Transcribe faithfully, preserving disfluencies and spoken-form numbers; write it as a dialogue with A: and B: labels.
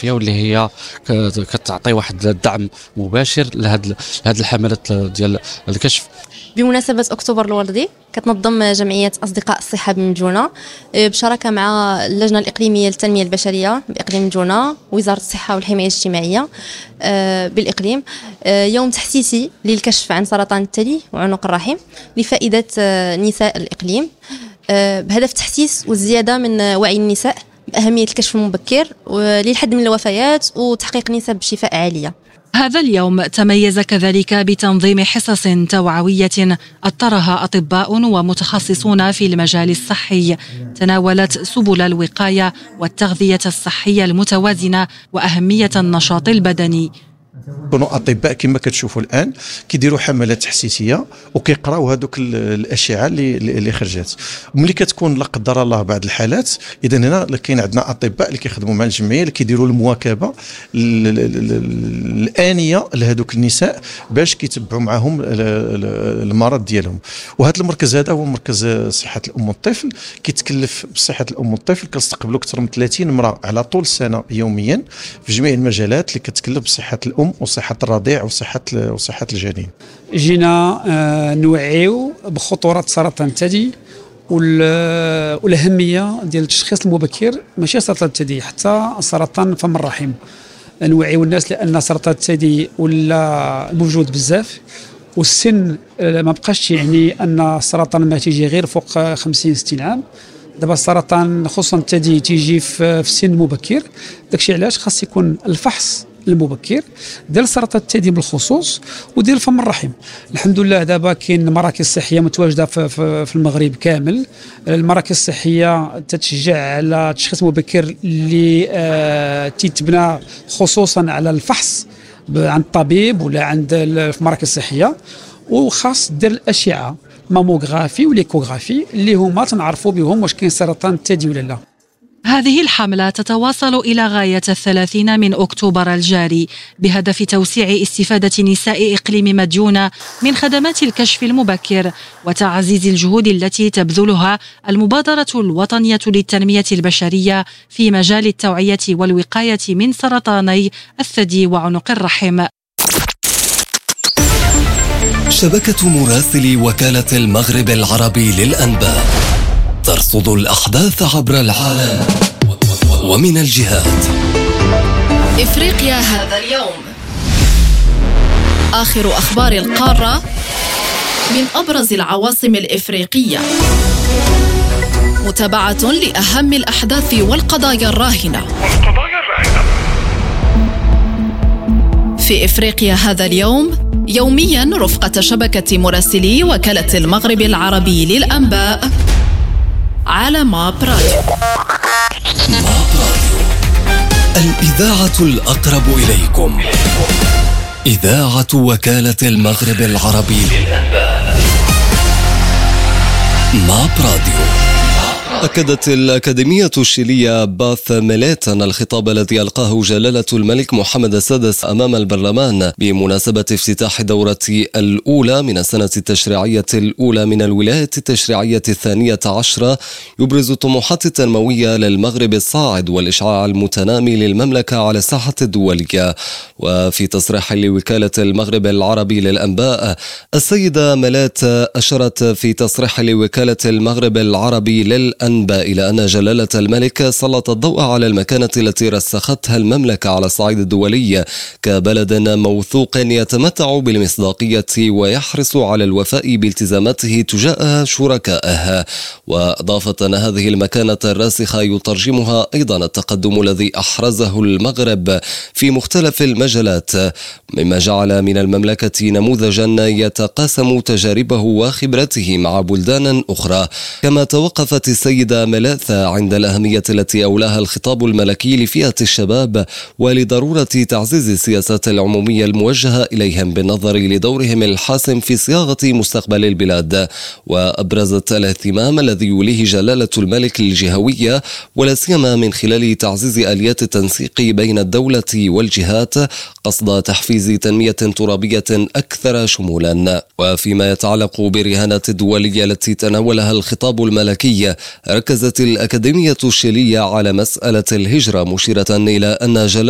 A: الثقافيه واللي هي كتعطي واحد الدعم مباشر لهذه لهذه الحملات ديال الكشف.
B: بمناسبة أكتوبر الوردي كتنظم جمعية أصدقاء الصحة بمجونة بشراكة مع اللجنة الإقليمية للتنمية البشرية بإقليم مجونة ووزارة الصحة والحماية الاجتماعية بالإقليم يوم تحسيسي للكشف عن سرطان الثدي وعنق الرحم لفائدة نساء الإقليم بهدف تحسيس والزيادة من وعي النساء بأهمية الكشف المبكر للحد من الوفيات وتحقيق نسب شفاء عالية.
C: هذا اليوم تميز كذلك بتنظيم حصص توعوية أطرها أطباء ومتخصصون في المجال الصحي تناولت سبل الوقاية والتغذية الصحية المتوازنة وأهمية النشاط البدني.
D: كونوا اطباء كما كتشوفوا الان كيديروا حملات تحسيسيه وكيقراو هذوك الاشعه اللي اللي خرجت. ملي كتكون لا قدر الله بعض الحالات، اذا هنا كاين عندنا اطباء اللي كيخدموا مع الجمعيه اللي كيديروا المواكبه الانيه لهذوك النساء باش كيتبعوا معهم المرض ديالهم. وهذا المركز هذا هو مركز صحه الام والطفل، كيتكلف بصحه الام والطفل، كنستقبلوا اكثر من ثلاثين امراه على طول السنه يوميا في جميع المجالات اللي كتكلف بصحه الام وصحة الرضيع وصحة وصحة الجنين.
E: جينا نوعيو بخطورة سرطان الثدي والأهمية ديال التشخيص المبكر، ماشي سرطان الثدي حتى سرطان فم الرحم. نوعيو الناس لأن سرطان الثدي ولا موجود بزاف، والسن ما بقاش يعني أن السرطان ما تيجي غير فوق خمسين ستين عام. دابا السرطان خصوصا الثدي تيجي في سن مبكر، داكشي علاش خاص يكون الفحص المبكر ديال سرطان الثدي بالخصوص وديال فم الرحم. الحمد لله دابا كاين مراكز صحيه متواجده في, في, في المغرب كامل. المراكز الصحيه تتشجع على التشخيص المبكر اللي آه تيتبنى خصوصا على الفحص عند الطبيب ولا عند في المراكز الصحيه، وخاص دير الاشعه ماموغرافي وليكوغرافي اللي هما تنعرفوا بهم واش كاين سرطان الثدي ولا لا.
C: هذه الحملة تتواصل إلى غاية الثلاثين من أكتوبر الجاري بهدف توسيع استفادة نساء إقليم مديونة من خدمات الكشف المبكر وتعزيز الجهود التي تبذلها المبادرة الوطنية للتنمية البشرية في مجال التوعية والوقاية من سرطاني الثدي وعنق الرحم.
F: شبكة مراسلي وكالة المغرب العربي للأنباء ترصد الأحداث عبر العالم ومن الجهات.
G: إفريقيا هذا اليوم، آخر أخبار القارة من أبرز العواصم الإفريقية، متابعة لأهم الأحداث والقضايا الراهنة. في إفريقيا هذا اليوم يوميا رفقة شبكة مراسلي وكالة المغرب العربي للأنباء على ماب راديو.
F: ماب راديو، الإذاعة الأقرب إليكم. إذاعة وكالة المغرب العربي للأنباء. ماب راديو. أكدت الأكاديمية الشيلية باث ميليت أن الخطاب الذي ألقاه جلالة الملك محمد السادس أمام البرلمان بمناسبة افتتاح الدورة الأولى من السنة التشريعية الأولى من الولاية التشريعية الثانية عشرة يبرز الطموحات التنموية للمغرب الصاعد والإشعاع المتنامي للمملكة على الساحة الدولية. وفي تصريح لوكالة المغرب العربي للأنباء، السيدة ميليت أشرت في تصريح لوكالة المغرب العربي للأنباء إلى أن جلالة الملك سلط الضوء على المكانة التي رسختها المملكة على الصعيد الدولي كبلد موثوق يتمتع بالمصداقية ويحرص على الوفاء بالتزاماته تجاه شركائه. وأضافت أن هذه المكانة الراسخة يترجمها أيضا التقدم الذي أحرزه المغرب في مختلف المجالات، مما جعل من المملكة نموذجا يتقاسم تجاربه وخبرته مع بلدان أخرى. كما توقفت السيدة ملاثة عند الأهمية التي أولاها الخطاب الملكي لفئة الشباب ولضرورة تعزيز السياسات العمومية الموجهة إليهم بالنظر لدورهم الحاسم في صياغة مستقبل البلاد. وأبرزت الاهتمام الذي يوليه جلالة الملك الجهوية ولا سيما من خلال تعزيز آليات التنسيق بين الدولة والجهات قصد تحفيز تنمية ترابية أكثر شمولا. وفيما يتعلق بالرهانات الدولية التي تناولها الخطاب الملكي، ركزت الأكاديمية الشيلية على مسألة الهجرة، مشيرة إلى أن جلالة